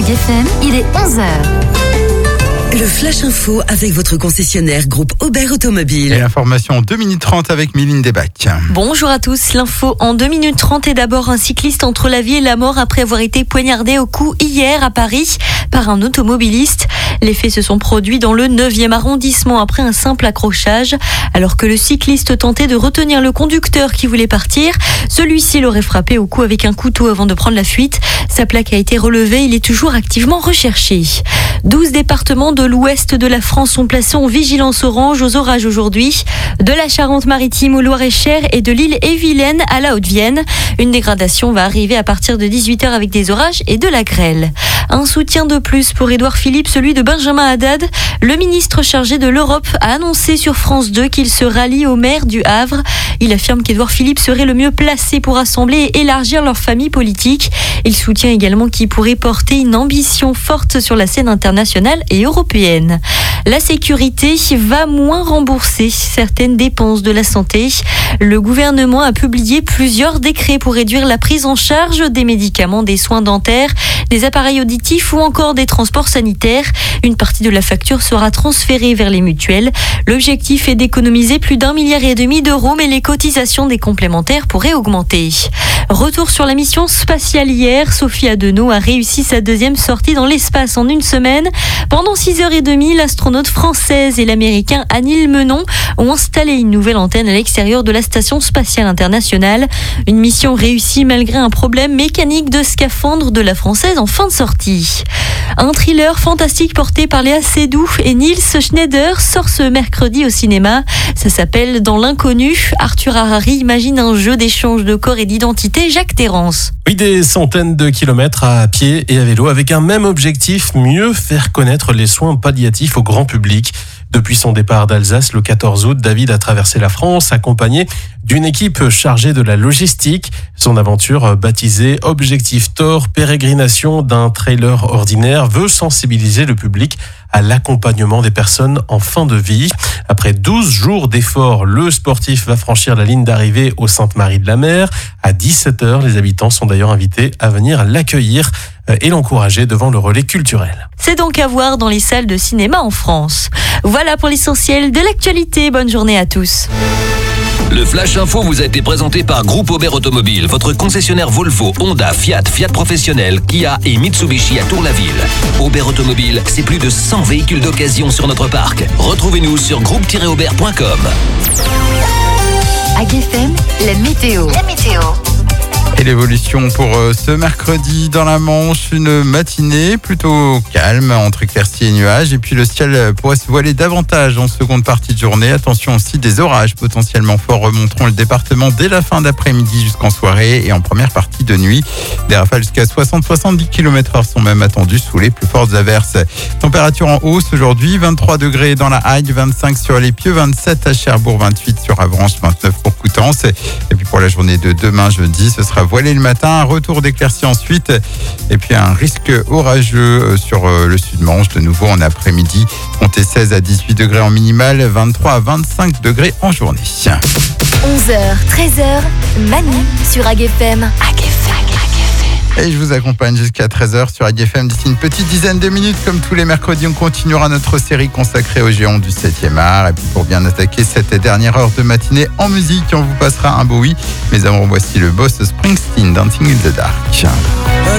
AgFM, il est 11h. Le Flash Info avec votre concessionnaire groupe Aubert Automobile. Et l'information en 2 minutes 30 avec Méline Desbacs. Bonjour à tous, l'info en 2 minutes 30 est d'abord un cycliste entre la vie et la mort après avoir été poignardé au cou hier à Paris par un automobiliste. Les faits se sont produits dans le 9e arrondissement après un simple accrochage. Alors que le cycliste tentait de retenir le conducteur qui voulait partir, celui-ci l'aurait frappé au cou avec un couteau avant de prendre la fuite. Sa plaque a été relevée, il est toujours activement recherché. 12 départements de l'ouest de la France sont placés en vigilance orange aux orages aujourd'hui. De la Charente-Maritime au Loir-et-Cher et de l'Île-et-Vilaine à la Haute-Vienne. Une dégradation va arriver à partir de 18h avec des orages et de la grêle. Un soutien de plus pour Édouard Philippe, celui de Benjamin Haddad. Le ministre chargé de l'Europe a annoncé sur France 2 qu'il se rallie au maire du Havre. Il affirme qu'Édouard Philippe serait le mieux placé pour rassembler et élargir leur famille politique. Il soutient également qu'il pourrait porter une ambition forte sur la scène internationale et européenne. La sécurité va moins rembourser certaines dépenses de la santé. Le gouvernement a publié plusieurs décrets pour réduire la prise en charge des médicaments, des soins dentaires, des appareils auditifs ou encore des transports sanitaires. Une partie de la facture sera transférée vers les mutuelles. L'objectif est d'économiser plus d'1,5 milliard d'euros, mais les cotisations des complémentaires pourraient augmenter. Retour sur la mission spatiale hier. Sophie Adenau a réussi sa 2e sortie dans l'espace en une semaine. Pendant 6h30, l'astronaute française et l'américain Anil Menon ont installé une nouvelle antenne à l'extérieur de la station spatiale internationale. Une mission réussie malgré un problème mécanique de scaphandre de la française en fin de sortie. Un thriller fantastique porté par Léa Seydoux et Niels Schneider sort ce mercredi au cinéma. Ça s'appelle Dans l'inconnu. Arthur Harari imagine un jeu d'échange de corps et d'identité. Jacques Terrance. Oui, des centaines de kilomètres à pied et à vélo avec un même objectif, mieux faire connaître les soins palliatifs au grand public. Depuis son départ d'Alsace le 14 août, David a traversé la France accompagné d'une équipe chargée de la logistique. Son aventure, baptisée Objectif Thor, pérégrination d'un trailer ordinaire, veut sensibiliser le public à l'accompagnement des personnes en fin de vie. Après 12 jours d'efforts, le sportif va franchir la ligne d'arrivée au Sainte-Marie-de-la-Mer. À 17h, les habitants sont d'ailleurs invités à venir l'accueillir et l'encourager devant le relais culturel. C'est donc à voir dans les salles de cinéma en France. Voilà pour l'essentiel de l'actualité. Bonne journée à tous. Le Flash Info vous a été présenté par Groupe Aubert Automobile, votre concessionnaire Volvo, Honda, Fiat, Fiat Professionnel, Kia et Mitsubishi à Tour-la-Ville. Aubert Automobile, c'est plus de 100 véhicules d'occasion sur notre parc. Retrouvez-nous sur groupe-aubert.com. AgFM, la météo. Et l'évolution pour ce mercredi dans la Manche, une matinée plutôt calme entre éclaircies et nuages. Et puis le ciel pourrait se voiler davantage en seconde partie de journée. Attention aussi, des orages potentiellement forts remonteront le département dès la fin d'après-midi jusqu'en soirée et en première partie de nuit. Des rafales jusqu'à 60-70 km/h sont même attendues sous les plus fortes averses. Température en hausse aujourd'hui, 23 degrés dans la Hague, 25 sur les Pieux, 27 à Cherbourg, 28 sur Avranches, 29 pour Coutances. Et puis pour la journée de demain jeudi, ce sera voilé le matin, un retour d'éclaircies ensuite et puis un risque orageux sur le sud-Manche de nouveau en après-midi. Comptez 16 à 18 degrés en minimal, 23 à 25 degrés en journée. 11h, 13h, Manu sur AgFM. Et je vous accompagne jusqu'à 13h sur AgFM. D'ici une petite dizaine de minutes, comme tous les mercredis, on continuera notre série consacrée aux géants du 7e art. Et puis pour bien attaquer cette dernière heure de matinée en musique, on vous passera un beau oui. Mais avant, voici le boss Springsteen, Dancing in the Dark.